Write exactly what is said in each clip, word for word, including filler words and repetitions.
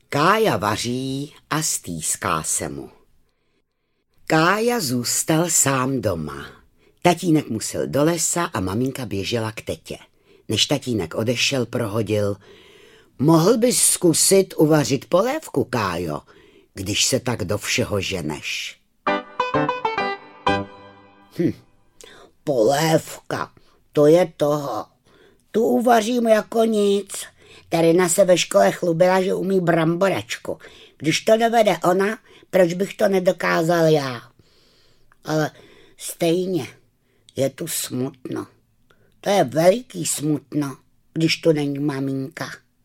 Kája vaří a stýská se mu. Kája zůstal sám doma. Tatínek musel do lesa a maminka běžela k tetě. Než tatínek odešel, prohodil: Mohl bys zkusit uvařit polévku, Kájo, když se tak do všeho ženeš. Hm, polévka, to je toho. Tu uvařím jako nic. Terina se ve škole chlubila, že umí bramboračku. Když to dovede ona, proč bych to nedokázal já? Ale stejně je tu smutno. To je veliký smutno, když tu není maminka.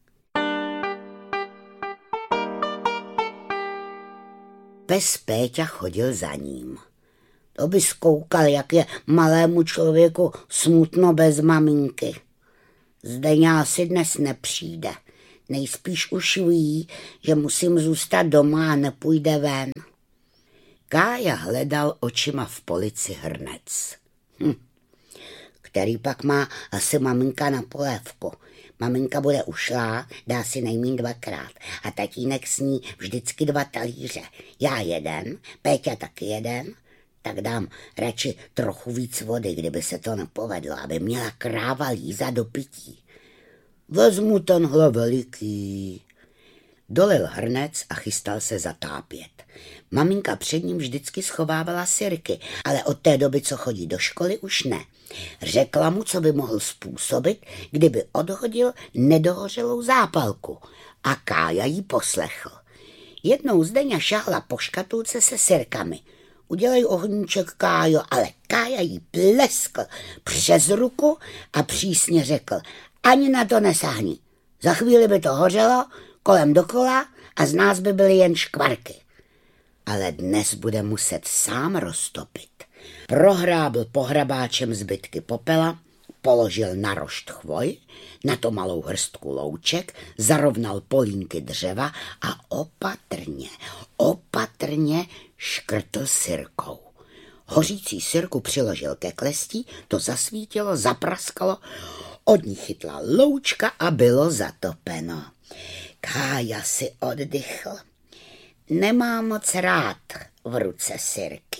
Pes Péťa chodil za ním. To by zkoukal, jak je malému člověku smutno bez maminky. Zdeňa asi dnes nepřijde. Nejspíš už ví, že musím zůstat doma a nepůjde ven. Kája hledal očima v polici hrnec. Hm. Který pak má asi maminka na polévku. Maminka bude ušlá, dá si nejmín dvakrát a tatínek sní vždycky dva talíře. Já jeden, Péťa taky jeden, tak dám radši trochu víc vody, kdyby se to nepovedlo, aby měla kráva Líza do pití. Vezmu tenhle veliký. Dolil hrnec a chystal se zatápět. Maminka před ním vždycky schovávala sirky, ale od té doby, co chodí do školy, už ne. Řekla mu, co by mohl způsobit, kdyby odhodil nedohořelou zápalku, a Kája jí poslechl. Jednou Zdeňa šáhla po škatulce se sirkami. Udělej ohníček, Kájo, ale Kája jí pleskl přes ruku a přísně řekl: Ani na to nesáhni. Za chvíli by to hořelo kolem dokola a z nás by byly jen škvarky. Ale dnes bude muset sám roztopit. Prohrábl pohrabáčem zbytky popela, položil na rošt chvoj, na to malou hrstku louček, zarovnal polínky dřeva a opatrně, opatrně škrtl sirkou. Hořící sirku přiložil ke klestí, to zasvítilo, zapraskalo, od ní chytla loučka a bylo zatopeno. Kája si oddychl. Nemá moc rád v ruce sirky.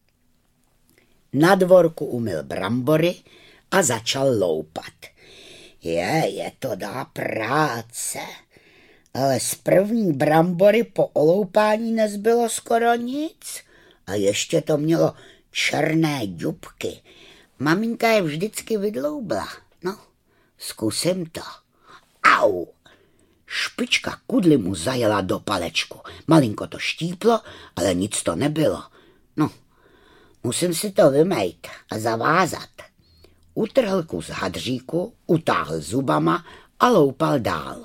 Na dvorku umyl brambory a začal loupat. Je, je to dá práce, ale z první brambory po oloupání nezbylo skoro nic a ještě to mělo černé ďubky. Maminka je vždycky vydloubla. No, zkusím to. Au! Špička kudly mu zajela do palečku. Malinko to štíplo, ale nic to nebylo. No, musím si to vymejt a zavázat. Utrhl kus hadříku, utáhl zubama a loupal dál.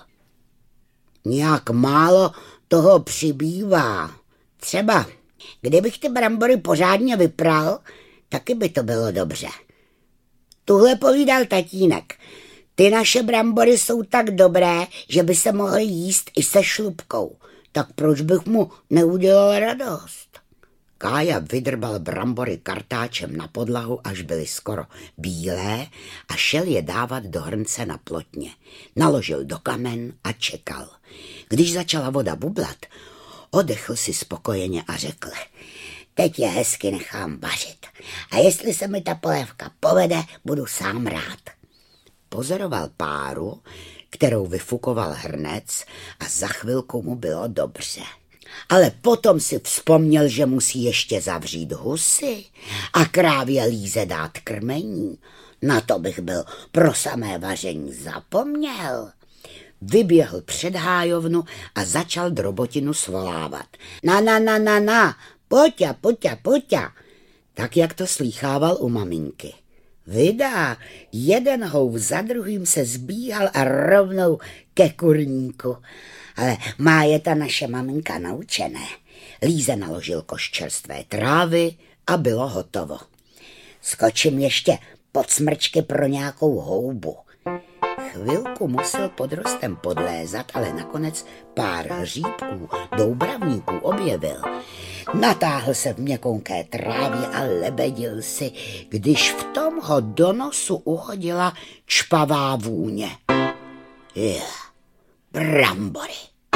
Nějak málo toho přibývá. Třeba, kdybych ty brambory pořádně vypral, taky by to bylo dobře. Tuhle povídal tatínek. Ty naše brambory jsou tak dobré, že by se mohly jíst i se šlupkou. Tak proč bych mu neudělal radost? Kája vydrbal brambory kartáčem na podlahu, až byly skoro bílé, a šel je dávat do hrnce na plotně. Naložil do kamen a čekal. Když začala voda bublat, odechl si spokojeně a řekl: Teď je hezky nechám vařit. A jestli se mi ta polévka povede, budu sám rád. Pozoroval páru, kterou vyfukoval hrnec, a za chvilku mu bylo dobře. Ale potom si vzpomněl, že musí ještě zavřít husy a krávě Líze dát krmení. Na to bych byl pro samé vaření zapomněl. Vyběhl před hájovnu a začal drobotinu svolávat. Na, na, na, na, na, poťa, poťa, poťa. Tak, jak to slýchával u maminky. Vydá, jeden houv za druhým se zbíhal a rovnou ke kurníku. Ale má je ta naše maminka naučené. Líze naložil koš čerstvé trávy a bylo hotovo. Skočím ještě pod smrčky pro nějakou houbu. Chvilku musel pod rostem podlézat, ale nakonec pár hříbků, doubravníků objevil. Natáhl se v měkonké trávě a lebedil si, když v tom ho do nosu uhodila čpavá vůně. Je, brambory.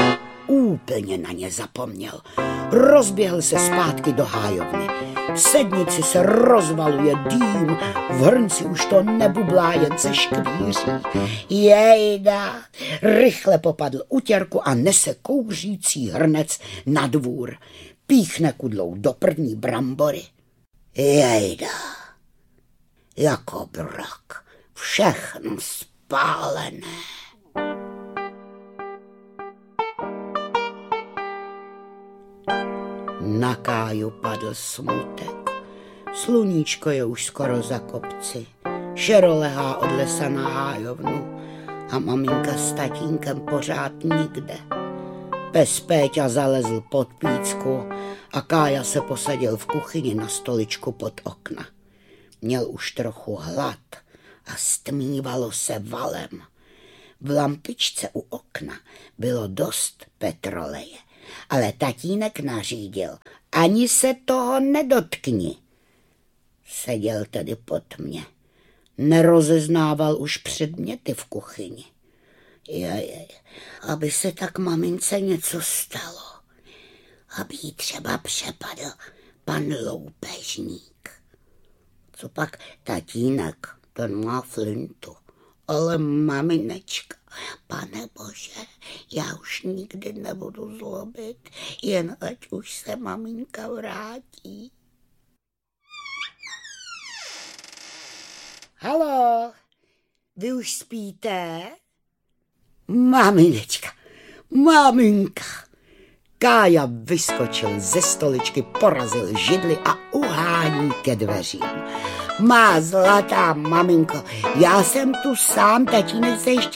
úplně na ně zapomněl. Rozběhl se zpátky do hájovny. V sednici se rozvaluje dým, v hrnci už to nebublá, jen se škvíří. Jejda, rychle popadl utěrku a nese kouřící hrnec na dvůr. Píchne kudlou do první brambory. Jejda, jako brak, všechno spálené. Na Káju padl smutek. Sluníčko je už skoro za kopci. Šero lehá od lesa na hájovnu a maminka s tatínkem pořád nikde. Pes Péťa zalezl pod pícku a Kája se posadil v kuchyni na stoličku pod okna. Měl už trochu hlad a stmívalo se valem. V lampičce u okna bylo dost petroleje, ale tatínek nařídil, ani se toho nedotkni. Seděl tedy pod mě. Nerozeznával už předměty v kuchyni. Jejej, aby se tak mamince něco stalo. Aby jí třeba přepadl pan loupežník. Co pak tatínek, ten má flintu. Ale maminečka, pane bože, já už nikdy nebudu zlobit, jen ať už se maminka vrátí. Haló, vy už spíte? Maminečka, maminka. Kája vyskočil ze stoličky, porazil židli a uhání ke dveřím. Má zlatá maminko, já jsem tu sám, tatínek se ještě